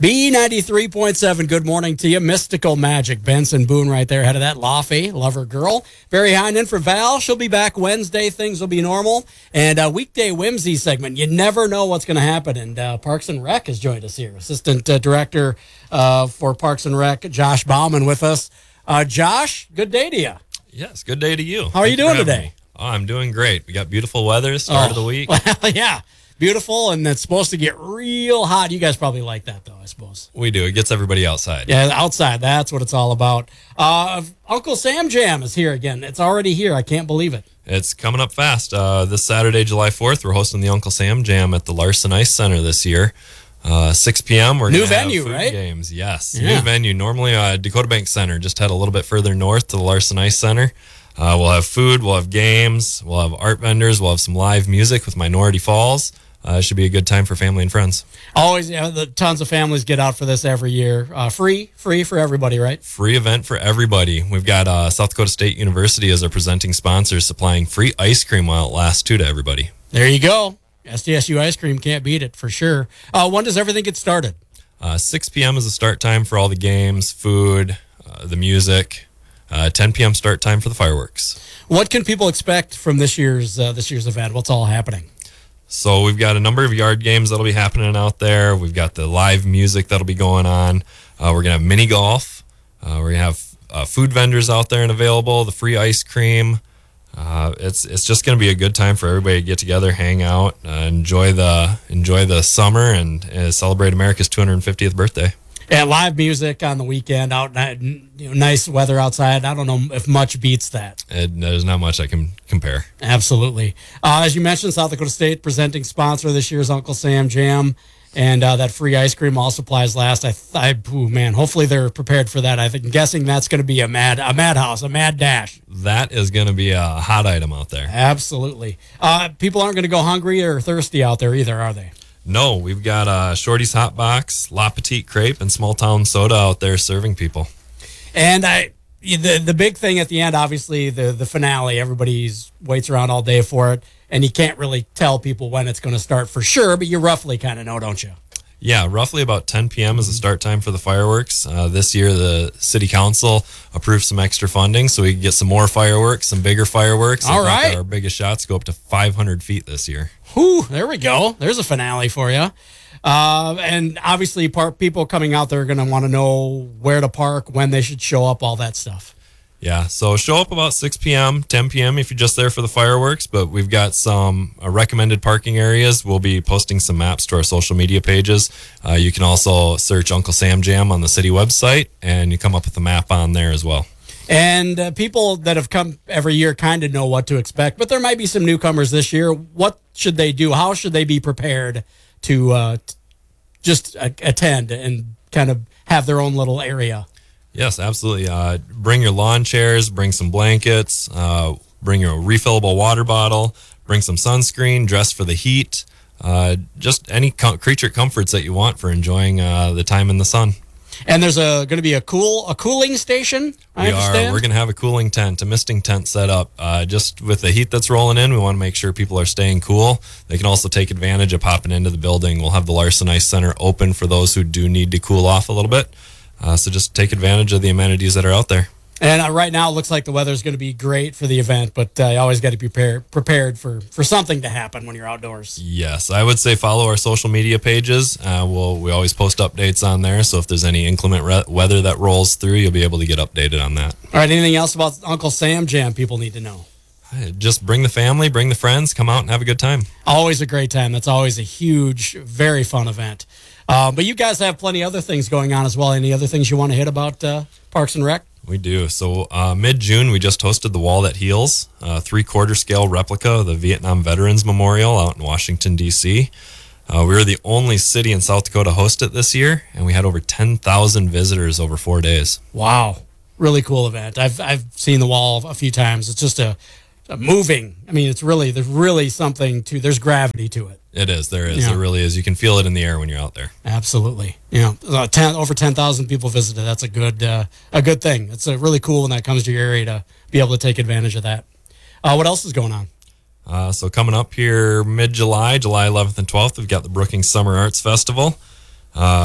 B93.7, good morning to you. Mystical Magic, Benson Boone right there, head of that. Laffy, Lover Girl. Barry Heinen for Val. She'll be back Wednesday. Things will be normal. And a weekday whimsy segment. You never know what's going to happen. And Parks and Rec has joined us here. Assistant Director for Parks and Rec, Josh Bauman with us. Josh, good day to you. Yes, good day to you. How are you doing today? Oh, I'm doing great. We got beautiful weather start of the week. Well, yeah. Beautiful, and it's supposed to get real hot. You guys probably like that, though, I suppose. We do. It gets everybody outside. Yeah, outside. That's what it's all about. Uncle Sam Jam is here again. It's already here. I can't believe it. It's coming up fast. This Saturday, July 4th, we're hosting the Uncle Sam Jam at the Larson Ice Center this year. 6 p.m. We're new gonna venue, have food right? Games. Yes, yeah. New venue. Normally, Dakota Bank Center. Just head a little bit further north to the Larson Ice Center. We'll have food. We'll have games. We'll have art vendors. We'll have some live music with Minority Falls. It should be a good time for family and friends. Always, tons of families get out for this every year. Free for everybody, right? Free event for everybody. We've got South Dakota State University as our presenting sponsors, supplying free ice cream while it lasts too to everybody. There you go. SDSU ice cream, can't beat it for sure. When does everything get started? 6 p.m. is the start time for all the games, food, the music. 10 p.m. start time for the fireworks. What can people expect from this year's event? What's all happening? So we've got a number of yard games that'll be happening out there. We've got the live music that'll be going on. We're going to have mini golf. We're going to have food vendors out there and available, the free ice cream. It's just going to be a good time for everybody to get together, hang out, enjoy the summer, and celebrate America's 250th birthday. And live music on the weekend, out, nice weather outside. I don't know if much beats that. There's not much I can compare. Absolutely. As you mentioned, South Dakota State presenting sponsor this year's Uncle Sam Jam, and that free ice cream all supplies last. Hopefully they're prepared for that. I'm guessing that's going to be a madhouse, a mad dash. That is going to be a hot item out there. Absolutely. People aren't going to go hungry or thirsty out there either, are they? No, we've got Shorty's Hot Box, La Petite Crepe, and Small Town Soda out there serving people. And the big thing at the end, obviously, the finale, everybody waits around all day for it, and you can't really tell people when it's going to start for sure, but you roughly kind of know, don't you? Yeah, roughly about 10 p.m. is the start time for the fireworks. This year, the city council approved some extra funding so we can get some more fireworks, some bigger fireworks. All right. Our biggest shots go up to 500 feet this year. Whew, there we go. There's a finale for you. And obviously, people coming out there are going to want to know where to park, when they should show up, all that stuff. Yeah, so show up about 6 p.m., 10 p.m. if you're just there for the fireworks, but we've got some recommended parking areas. We'll be posting some maps to our social media pages. You can also search Uncle Sam Jam on the city website, and you come up with a map on there as well. And people that have come every year kind of know what to expect, but there might be some newcomers this year. What should they do? How should they be prepared to just attend and kind of have their own little area? Yes, absolutely. Bring your lawn chairs, bring some blankets, bring your refillable water bottle, bring some sunscreen, dress for the heat, just any creature comforts that you want for enjoying the time in the sun. And there's going to be a cooling station, I understand? We're going to have a cooling tent, a misting tent set up. Just with the heat that's rolling in, we want to make sure people are staying cool. They can also take advantage of popping into the building. We'll have the Larson Ice Center open for those who do need to cool off a little bit. So just take advantage of the amenities that are out there. And right now it looks like the weather's going to be great for the event, but you always got to be prepared for something to happen when you're outdoors. Yes, I would say follow our social media pages. We always post updates on there, so if there's any inclement weather that rolls through, you'll be able to get updated on that. All right, anything else about Uncle Sam Jam people need to know? Just bring the family, bring the friends, come out and have a good time. Always a great time. That's always a huge, very fun event. But you guys have plenty of other things going on as well. Any other things you want to hit about Parks and Rec? We do. So mid-June, we just hosted the Wall That Heals, 3/4 scale replica of the Vietnam Veterans Memorial out in Washington, D.C. We were the only city in South Dakota to host it this year, and we had over 10,000 visitors over 4 days. Wow. Really cool event. I've seen the wall a few times. It's just a moving. I mean, there's really something there's gravity to it. It is. There is. Yeah. There really is. You can feel it in the air when you're out there. Absolutely. Over 10,000 people visited. That's a good thing. It's really cool when that comes to your area to be able to take advantage of that. What else is going on? So coming up here mid-July, July 11th and 12th, we've got the Brookings Summer Arts Festival.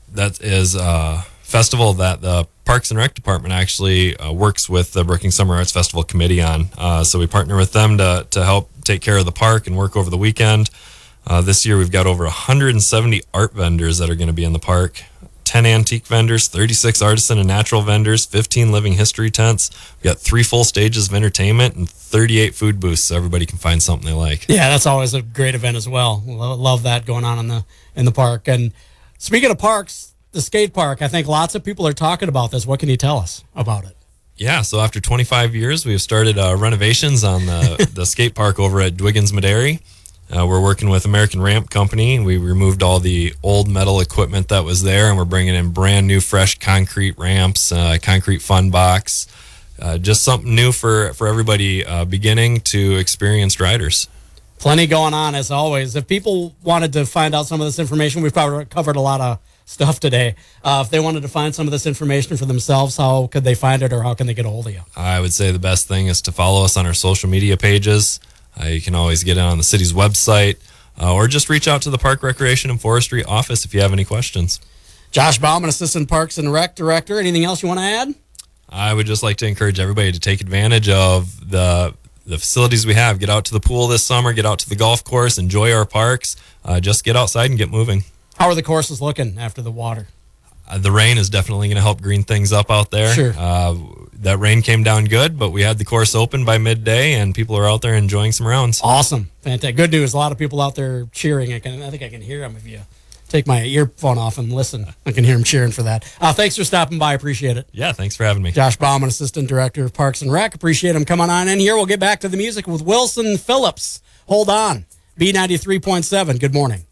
That is a festival that the Parks and Rec Department actually works with the Brookings Summer Arts Festival Committee on. So we partner with them to help take care of the park and work over the weekend. This year we've got over 170 art vendors that are going to be in the park. 10 antique vendors, 36 artisan and natural vendors, 15 living history tents. We've got 3 full stages of entertainment and 38 food booths, so everybody can find something they like. Yeah, that's always a great event as well. Love that going on in the park. And speaking of parks, the skate park, I think lots of people are talking about this. What can you tell us about it? Yeah, so after 25 years, we've started renovations on the skate park over at Dwiggins Maderi. We're working with American Ramp Company. We removed all the old metal equipment that was there, and we're bringing in brand new, fresh concrete ramps, concrete fun box, just something new for everybody beginning to experienced riders. Plenty going on, as always. If people wanted to find out some of this information, we've probably covered a lot of stuff today. If they wanted to find some of this information for themselves, how could they find it, or how can they get a hold of you? I would say the best thing is to follow us on our social media pages. You can always get it on the city's website, or just reach out to the Park Recreation and Forestry office if you have any questions. Josh Bauman, Assistant Parks and Rec Director. Anything else you want to add? I would just like to encourage everybody to take advantage of the facilities we have. Get out to the pool this summer, get out to the golf course, enjoy our parks. Just get outside and get moving. How are the courses looking after the water? The rain is definitely going to help green things up out there. Sure. That rain came down good, but we had the course open by midday, and people are out there enjoying some rounds. Awesome. Fantastic. Good news. A lot of people out there cheering. I think I can hear them if you take my earphone off and listen. I can hear them cheering for that. Thanks for stopping by. Appreciate it. Yeah, thanks for having me. Josh Bauman, Assistant Director of Parks and Rec. Appreciate him coming on in here. We'll get back to the music with Wilson Phillips. Hold on. B93.7. Good morning.